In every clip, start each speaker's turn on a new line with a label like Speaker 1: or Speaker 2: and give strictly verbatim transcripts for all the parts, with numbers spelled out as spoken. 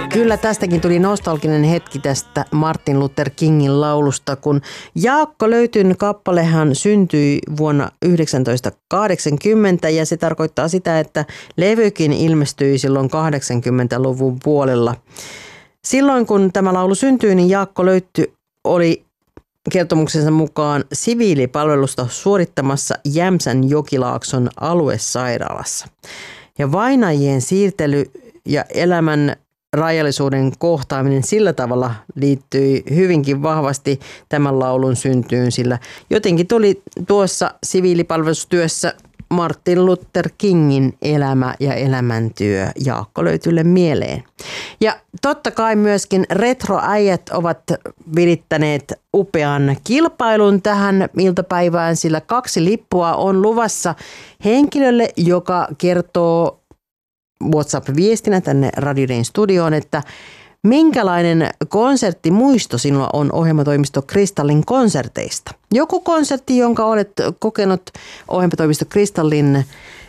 Speaker 1: Kyllä tästäkin tuli nostalginen hetki tästä Martin Luther Kingin laulusta, kun Jaakko Löytyn kappalehan syntyi vuonna tuhatyhdeksänsataakahdeksankymmentä ja se tarkoittaa sitä, että levykin ilmestyi silloin kahdeksankymmentäluvun puolella. Silloin kun tämä laulu syntyi, niin Jaakko Löyty oli kertomuksensa mukaan siviilipalvelusta suorittamassa Jämsän Jokilaakson aluesairaalassa. Ja vainajien siirtely ja elämän rajallisuuden kohtaaminen sillä tavalla liittyi hyvinkin vahvasti tämän laulun syntyyn, sillä jotenkin tuli tuossa siviilipalvelustyössä Martin Luther Kingin elämä ja elämäntyö Jaakko Löytylle mieleen. Ja totta kai myöskin retroäijät ovat virittäneet upean kilpailun tähän iltapäivään, sillä kaksi lippua on luvassa henkilölle, joka kertoo WhatsApp-viestinä tänne Radio Dayn studioon, että minkälainen konserttimuisto sinulla on ohjelmatoimisto Kristallin konserteista? Joku konsertti, jonka olet kokenut ohjelmatoimisto Kristallin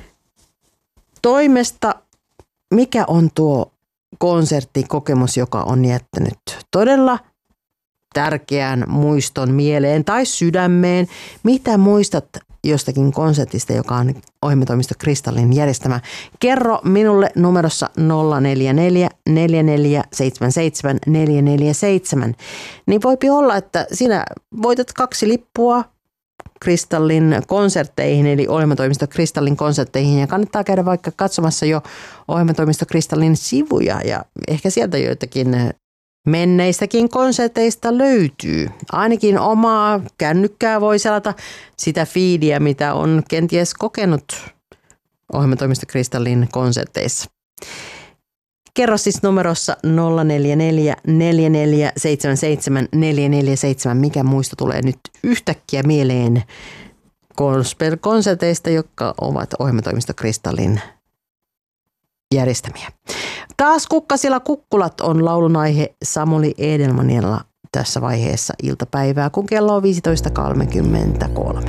Speaker 1: toimesta. Mikä on tuo konserttikokemus, joka on jättänyt todella tärkeän muiston mieleen tai sydämeen? Mitä muistat jostakin konsertista, joka on ohjelmatoimisto Kristallin järjestämä? Kerro minulle numerossa nolla neljä neljä neljä neljä seitsemän seitsemän neljä neljä seitsemän. Niin voipi olla, että sinä voitat kaksi lippua Kristallin konsertteihin, eli ohjelmatoimisto Kristallin konsertteihin, ja kannattaa käydä vaikka katsomassa jo ohjelmatoimisto Kristallin sivuja, ja ehkä sieltä joitakin menneistäkin konserteista löytyy. Ainakin omaa kännykkää voi selata sitä fiidiä, mitä on kenties kokenut ohjelmatoimisto Kristallin konserteissa. Kerro siis numerossa nolla neljä neljä neljä neljä seitsemän seitsemän neljä neljä seitsemän, mikä muisto tulee nyt yhtäkkiä mieleen gospel-konserteista, jotka ovat ohjelmatoimisto Kristallin järjestämiä. Taas Kukkasilla kukkulat on laulun aihe Samuli Edelmanilla tässä vaiheessa iltapäivää, kun kello on viisitoista kolmekymmentäkolme.